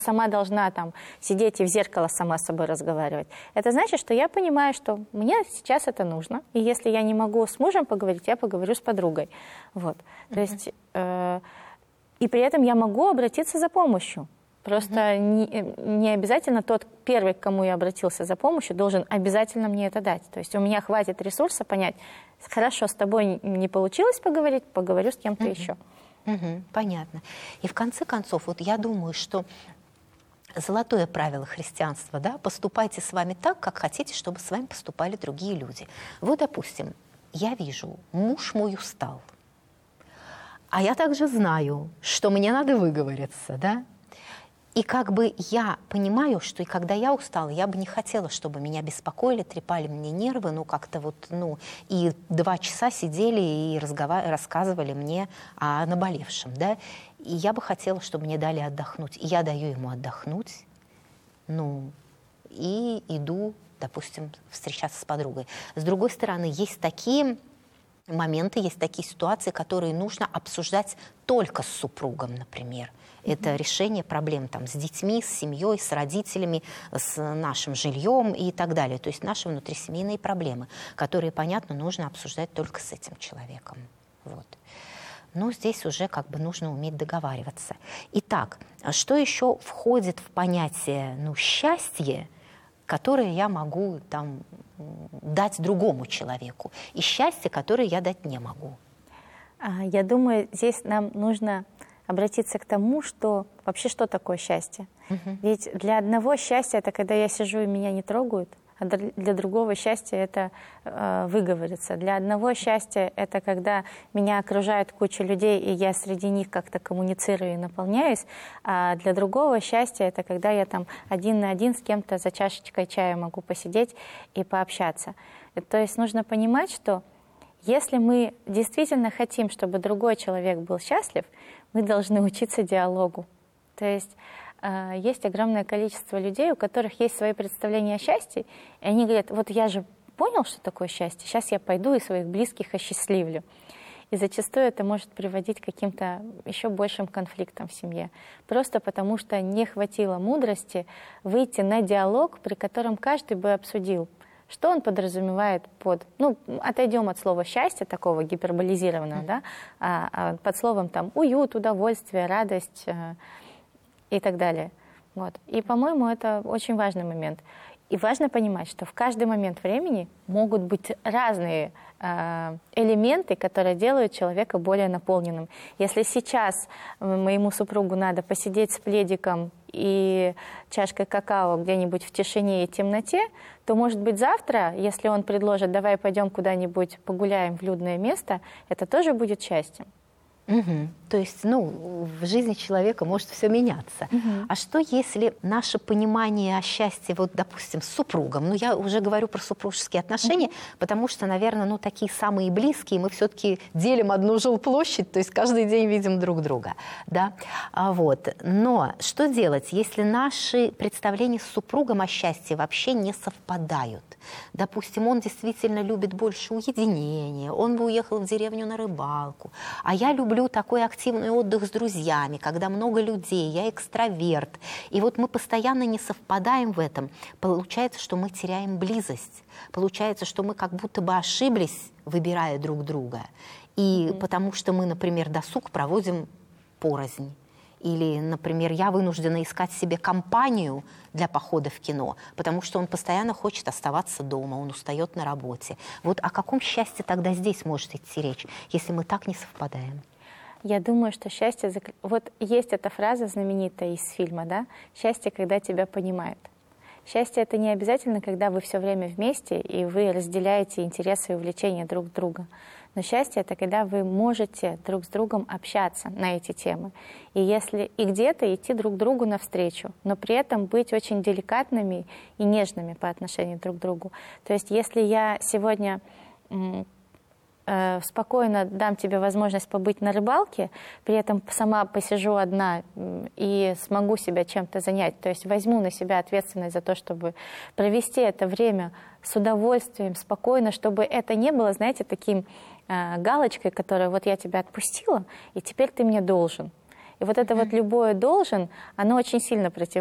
сама должна там сидеть и в зеркало сама с собой разговаривать. Это значит, что я понимаю, что мне сейчас это нужно. И если я не могу с мужем поговорить, я поговорю с подругой. Вот. То есть, и при этом я могу обратиться за помощью. Просто не обязательно тот первый, к кому я обратился за помощью, должен обязательно мне это дать. То есть у меня хватит ресурса понять, хорошо, с тобой не получилось поговорить, поговорю с кем-то еще. Понятно. И в конце концов, вот я думаю, что золотое правило христианства, да, поступайте с вами так, как хотите, чтобы с вами поступали другие люди. Вот, допустим, я вижу, муж мой устал, а я также знаю, что мне надо выговориться, да, и как бы я понимаю, что и когда я устала, я бы не хотела, чтобы меня беспокоили, трепали мне нервы, ну как-то вот, ну, и 2 часа сидели и рассказывали мне о наболевшем, да, и я бы хотела, чтобы мне дали отдохнуть, и я даю ему отдохнуть, ну, и иду, допустим, встречаться с подругой. С другой стороны, есть такие моменты, есть такие ситуации, которые нужно обсуждать только с супругом, например. Это решение проблем там, с детьми, с семьей, с родителями, с нашим жильем и так далее. То есть наши внутрисемейные проблемы, которые, понятно, нужно обсуждать только с этим человеком. Вот. Но здесь уже как бы нужно уметь договариваться. Итак, что еще входит в понятие счастье, которое я могу там, дать другому человеку, и счастье, которое я дать не могу? Я думаю, здесь нам нужно обратиться к тому, что вообще что такое счастье. Ведь для одного счастье это когда я сижу и меня не трогают, а для другого счастья это выговориться. Для одного счастья это когда меня окружает куча людей, и я среди них как-то коммуницирую и наполняюсь, а для другого счастья это когда я там один на один с кем-то за чашечкой чая могу посидеть и пообщаться. То есть нужно понимать, что если мы действительно хотим, чтобы другой человек был счастлив, мы должны учиться диалогу. То есть есть огромное количество людей, у которых есть свои представления о счастье, и они говорят, вот я же понял, что такое счастье, сейчас я пойду и своих близких осчастливлю. И зачастую это может приводить к каким-то еще большим конфликтам в семье. Просто потому что не хватило мудрости выйти на диалог, при котором каждый бы обсудил, что он подразумевает под... отойдем от слова «счастье», такого гиперболизированного, да, под словом там уют, удовольствие, радость и так далее. Вот. И, по-моему, это очень важный момент. И важно понимать, что в каждый момент времени могут быть разные элементы, которые делают человека более наполненным. Если сейчас моему супругу надо посидеть с пледиком и чашкой какао где-нибудь в тишине и темноте, то, может быть, завтра, если он предложит, давай пойдем куда-нибудь погуляем в людное место, это тоже будет счастьем. То есть, в жизни человека может все меняться. А что, если наше понимание о счастье, вот, допустим, с супругом, я уже говорю про супружеские отношения, потому что, наверное, такие самые близкие, мы все-таки делим одну жилплощадь, то есть каждый день видим друг друга, да, вот. Но что делать, если наши представления с супругом о счастье вообще не совпадают? Допустим, он действительно любит больше уединения, он бы уехал в деревню на рыбалку, а я люблю такой активный отдых с друзьями, когда много людей, я экстраверт. И вот мы постоянно не совпадаем в этом. Получается, что мы теряем близость. Получается, что мы как будто бы ошиблись, выбирая друг друга. И потому что мы, например, досуг проводим порознь. Или, например, я вынуждена искать себе компанию для похода в кино, потому что он постоянно хочет оставаться дома, он устает на работе. Вот о каком счастье тогда здесь может идти речь, если мы так не совпадаем? Я думаю, что счастье... Вот есть эта фраза знаменитая из фильма, да? «Счастье, когда тебя понимают». Счастье — это не обязательно, когда вы все время вместе, и вы разделяете интересы и увлечения друг друга. Но счастье — это когда вы можете друг с другом общаться на эти темы. И где-то идти друг другу навстречу, но при этом быть очень деликатными и нежными по отношению друг к другу. То есть если я сегодня спокойно дам тебе возможность побыть на рыбалке, при этом сама посижу одна и смогу себя чем-то занять, то есть возьму на себя ответственность за то, чтобы провести это время с удовольствием, спокойно, чтобы это не было, знаете, таким галочкой, которая вот я тебя отпустила, и теперь ты мне должен. И вот это вот любое должен, оно очень сильно